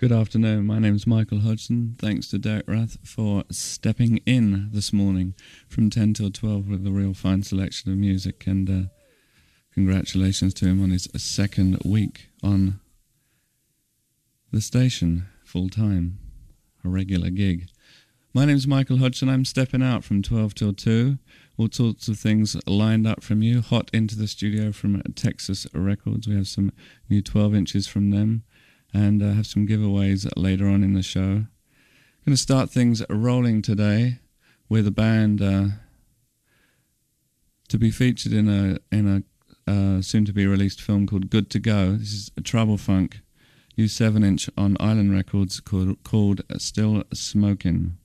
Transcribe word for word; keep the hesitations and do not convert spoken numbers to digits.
Good afternoon. My name's Michael Hodgson. Thanks to Derek Rath for stepping in this morning from ten till twelve with a real fine selection of music, and uh, congratulations to him on his second week on the station, full-time, a regular gig. My name's Michael Hodgson. I'm stepping out from twelve till two. All sorts of things lined up from you. Hot into the studio from Texas Records. We have some new twelve inches from them, and uh, have some giveaways later on in the show. Going to start things rolling today with a band uh, to be featured in a in a uh, soon-to-be-released film called Good to Go. This is a Trouble Funk, new seven inch on Island Records called, called Still Smokin'.